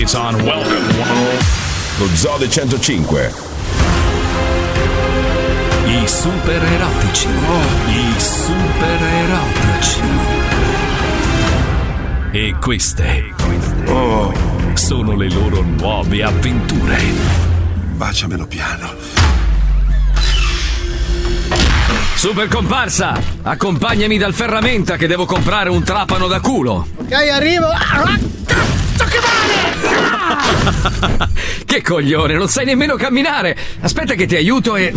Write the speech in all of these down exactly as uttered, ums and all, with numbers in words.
It's on, welcome. Lo Zoo del centocinque. I super erotici. Oh. I super erotici. E queste oh. sono le loro nuove avventure. Baciamelo piano. Super comparsa, accompagnami dal ferramenta che devo comprare un trapano da culo. Ok, arrivo. Ah, cazzo che male! Che coglione, non sai nemmeno camminare. Aspetta che ti aiuto e...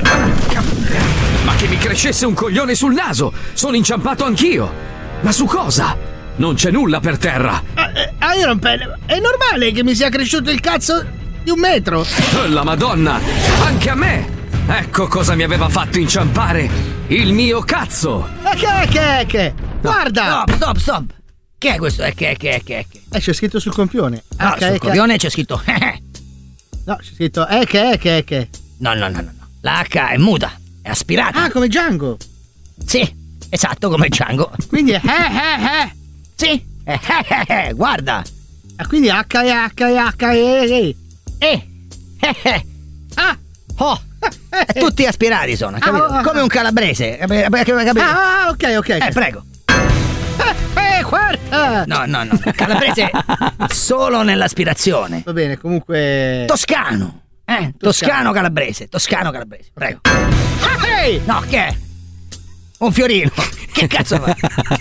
Ma che mi crescesse un coglione sul naso. Sono inciampato anch'io. Ma su cosa? Non c'è nulla per terra. Ah, io non pe... È normale che mi sia cresciuto il cazzo di un metro. La Madonna, anche a me. Ecco cosa mi aveva fatto inciampare. Il mio cazzo. Ma che, che, che? Guarda. Stop, stop, stop. Che è questo? È che, che, che, che? Eh, c'è scritto sul compione. No, ah, sul che, copione che... c'è scritto. No, c'è scritto eh che, che, che. No, no, no, no, no. La H è muta, è aspirata. Ah, come Django. Sì, esatto, come Django. Quindi è eh, eh, eh. Sì, eh, eh, eh, guarda. Ah, quindi H e H e H e E. Eh, eh. Ah. Oh. E tutti aspirati sono, capito? Ah, ah, come un calabrese, capito? Ah, ok, ok. Eh, prego. Eh, eh, guarda. No, no, no. Calabrese solo nell'aspirazione. Va bene, comunque. Toscano. Eh, toscano, toscano calabrese, toscano calabrese. Prego. Hey! No, che è? Un fiorino. Che cazzo fa?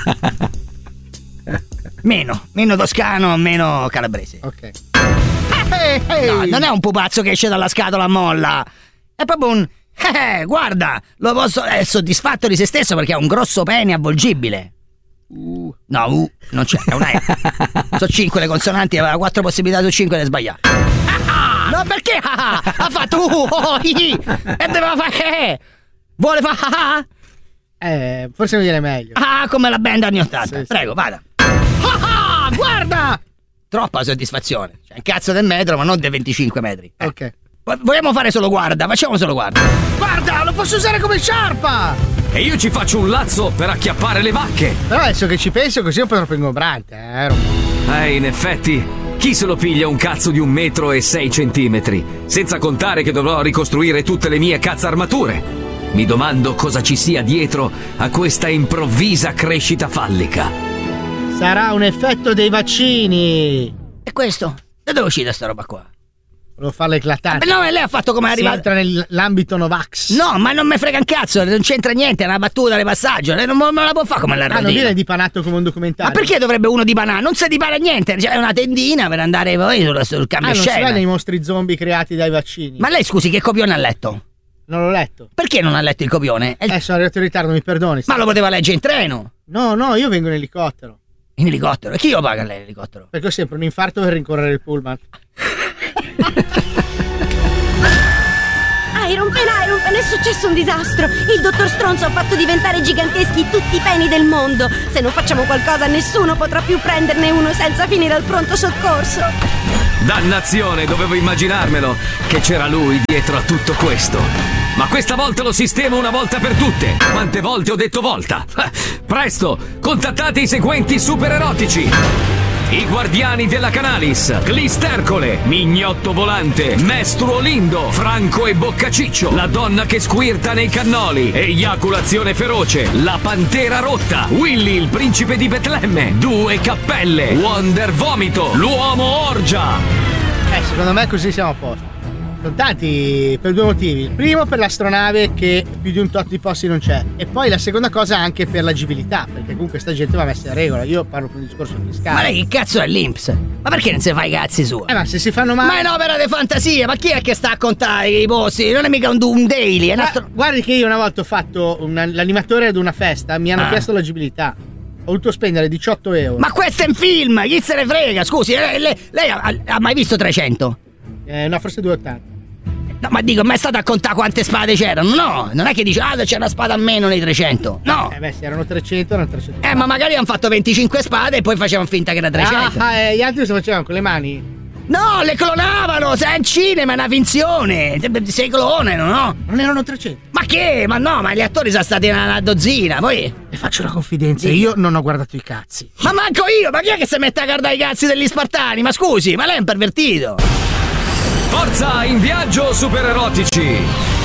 Meno, meno toscano, meno calabrese. Ok. Hey, hey. No, non è un pupazzo che esce dalla scatola a molla. È proprio un... Eh, guarda, lo posso... È soddisfatto di se stesso perché ha un grosso pene avvolgibile. Uh. No, uh, non c'è, è una E. Sono cinque le consonanti, aveva quattro possibilità su cinque di sbagliare. Ah, no, perché? Ah, ha fatto uh, oh, hi, e doveva fare eh. Vuole fare ah, Eh, forse mi viene meglio. Ah, come la band anni ottanta. Sì, Prego, sì. vada. Ah, guarda! Troppa soddisfazione. Cioè, un cazzo del metro, ma non dei venticinque metri. Eh. Ok. Vogliamo fare solo guarda, facciamo solo guarda. Guarda, lo posso usare come sciarpa! E io ci faccio un lazzo per acchiappare le vacche. Però adesso che ci penso così è un po' troppo ingombrante, eh. Eh, in effetti, chi se lo piglia un cazzo di un metro e sei centimetri? Senza contare che dovrò ricostruire tutte le mie cazzo armature. Mi domando cosa ci sia dietro a questa improvvisa crescita fallica. Sarà un effetto dei vaccini. E questo? Da dove è uscita sta roba qua? Volevo farla eclatante. No, lei ha fatto come è arrivato. Si entra nell'ambito Novax. No, ma non me frega un cazzo, non c'entra niente, è una battuta di passaggio. Lei non me la può fare come la Ah, non viene dipanato come un documentario. Ma perché dovrebbe uno dipanare? Non si dipana niente, c'è una tendina per andare poi sul, sul cambio ah, non scena. si vede i mostri zombie creati dai vaccini. Ma lei scusi, che copione ha letto? Non l'ho letto. Perché non ha letto il copione? Eh, sono arrivato in ritardo, mi perdoni. Ma lo poteva leggere in treno? No, no, io vengo in elicottero. In elicottero? E chi lo paga lei l'elicottero? Perché ho sempre un infarto per rincorrere il pullman. Iron Man, Iron Man, è successo un disastro. Il dottor Stronzo ha fatto diventare giganteschi tutti i peni del mondo. Se non facciamo qualcosa, nessuno potrà più prenderne uno senza finire al pronto soccorso. Dannazione, dovevo immaginarmelo che c'era lui dietro a tutto questo. Ma questa volta lo sistemo una volta per tutte. Quante volte ho detto volta? Presto, contattate i seguenti super erotici: i guardiani della Canalis, Glistercole, Mignotto Volante, Mestruo Lindo, Franco e Boccaciccio, la donna che squirta nei cannoli, Eiaculazione Feroce, la Pantera Rotta, Willy il principe di Betlemme, Due Cappelle, Wonder Vomito, l'Uomo Orgia. Eh, secondo me così siamo a posto. Sono tanti per due motivi. Il primo per l'astronave, che più di un tot di posti non c'è. E poi la seconda cosa anche per l'agibilità, perché comunque sta gente va messa in regola. Io parlo per un discorso fiscale. Ma lei che cazzo è l'I N P S? Ma perché non si fa i cazzi suoi? Eh, ma se si fanno male. Ma è un'opera di fantasia, ma chi è che sta a contare i posti? Non è mica un, un daily, è una Gua- Guardi che io una volta ho fatto una, l'animatore ad una festa, mi hanno Ah. chiesto l'agibilità. Ho dovuto spendere diciotto euro. Ma questo è un film, chi se ne frega? Scusi, lei, lei, lei ha, ha mai visto trecento? Eh, no, forse due e ottanta. No, ma dico, ma è stato a contare quante spade c'erano? No, non è che dice, ah, c'è una spada almeno nei trecento. No. Eh beh, se erano trecento, erano trecento. Eh, ma magari hanno fatto venticinque spade e poi facevano finta che era trecento. Ah, eh, gli altri lo facevano con le mani. No, le clonavano! Sei in cinema, è una finzione! Sei clone, no? Non erano trecento. Ma che? Ma no, ma gli attori sono stati una, una dozzina, poi... Le faccio una confidenza, Sì. io non ho guardato i cazzi. Ma manco io! Ma chi è che si mette a guardare i cazzi degli Spartani? Ma scusi, ma lei è un pervertito! Forza in viaggio supererotici!